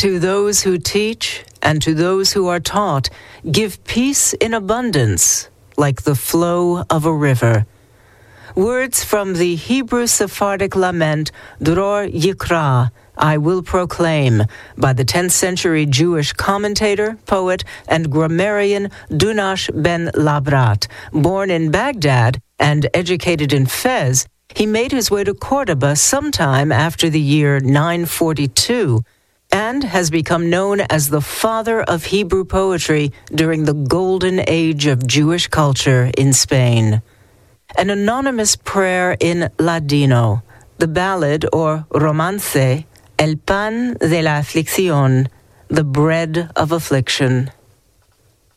To those who teach and to those who are taught, give peace in abundance, like the flow of a river. Words from the Hebrew Sephardic lament, Dror Yikra, I will proclaim, by the 10th century Jewish commentator, poet, and grammarian Dunash ben Labrat. Born in Baghdad and educated in Fez, he made his way to Cordoba sometime after the year 942 and has become known as the father of Hebrew poetry during the golden age of Jewish culture in Spain. An anonymous prayer in Ladino, the ballad or romance, El pan de la aflicción, the bread of affliction.